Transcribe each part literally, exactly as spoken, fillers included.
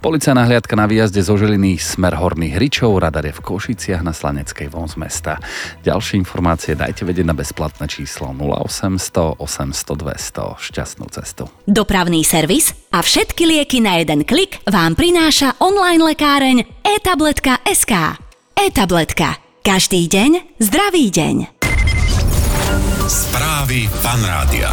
Policajná hliadka na výjazde zo Žiliny smer Horných Hričov, radar je v Košiciach na Slaneckej von z mesta. Ďalšie informácie dajte vedieť na bezplatné číslo nula osemsto osemsto dvesto. Šťastnú cestu. Dopravný servis a všetky lieky na jeden klik vám prináša online lekáreň e-tabletka bodka es ká. E-tabletka. Každý deň zdravý deň. Správy Fan Rádia.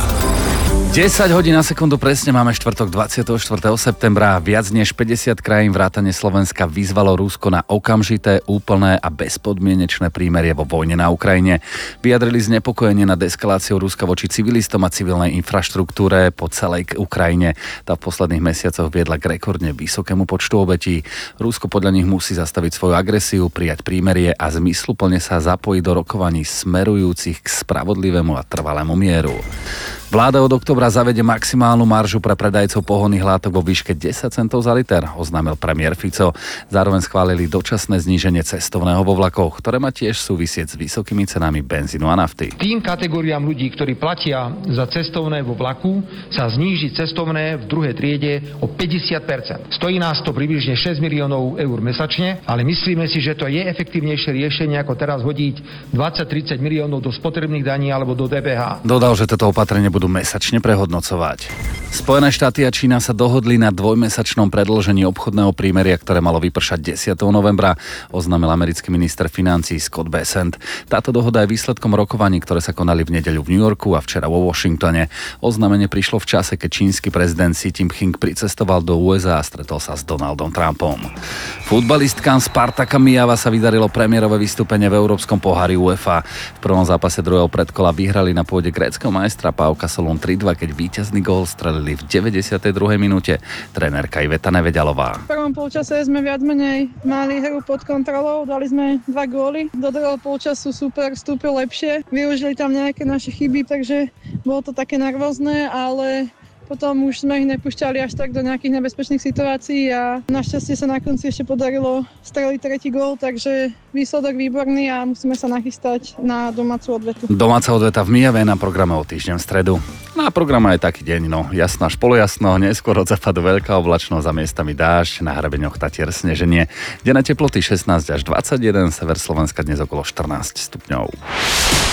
desať hodín na sekundu presne, máme štvrtok dvadsiateho štvrtého septembra. Viac než päťdesiat krajín vrátane Slovenska vyzvalo Rusko na okamžité, úplné a bezpodmienečné prímerie vo vojne na Ukrajine. Vyjadrili znepokojenie nad eskaláciou Ruska voči civilistom a civilnej infraštruktúre po celej Ukrajine. Tá v posledných mesiacoch viedla k rekordne vysokému počtu obetí. Rusko podľa nich musí zastaviť svoju agresiu, prijať prímerie a zmysluplne sa zapojiť do rokovaní smerujúcich k spravodlivému a trvalému mieru. Vláda od októbra zavede maximálnu maržu pre predajcov pohonných látok vo výške desať centov za liter, oznámil premiér Fico. Zároveň schválili dočasné zníženie cestovného vo vlakoch, ktoré má tiež súvisieť s vysokými cenami benzínu a nafty. Tým kategóriám ľudí, ktorí platia za cestovné vo vlaku, sa zníži cestovné v druhej triede o päťdesiat percent. Stojí nás to približne šesť miliónov eur mesačne, ale myslíme si, že to je efektívnejšie riešenie, ako teraz hodiť dvadsať tridsať miliónov do spotrebných daní alebo do dé pé há. Dodal, že toto opatrenie budú mesačne prehodnocovať. Spojené štáty a Čína sa dohodli na dvojmesačnom predĺžení obchodného prímeria, ktoré malo vypršať desiateho novembra, oznámil americký minister financií Scott Bessent. Táto dohoda je výsledkom rokovaní, ktoré sa konali v nedeľu v New Yorku a včera vo Washingtone. Oznámenie prišlo v čase, keď čínsky prezident Xi Jinping pricestoval do ú es á a stretol sa s Donaldom Trumpom. Futbalistkám Spartaka Myjava sa vydarilo premiérové vystúpenie v Európskom pohári UEFA. V prvom zápase druhého predkola vyhrali na pôde gréckeho majstra PAOK Solún tri dva, keď víťazný gól strelili v deväťdesiatej druhej minúte. Trénerka Iveta Neveďalová. V prvom polčase sme viac menej mali hru pod kontrolou, dali sme dva góly. Do druhého polčasu super vstúpil lepšie, využili tam nejaké naše chyby, takže bolo to také nervózne, ale potom už sme ich nepúšťali až tak do nejakých nebezpečných situácií a našťastie sa na konci ešte podarilo streliť tretí gól, takže výsledok výborný a musíme sa nachystať na domácu odvetu. Domáca odveta v Myjave na programe o týždeň v stredu. Na programe je taký deň, no jasno až polojasno, neskôr od západu veľká oblačnosť a miestami dážď, na hrebeňoch Tatier sneženie. Denné teploty šestnásť až dvadsaťjeden, sever Slovenska dnes okolo štrnásť stupňov.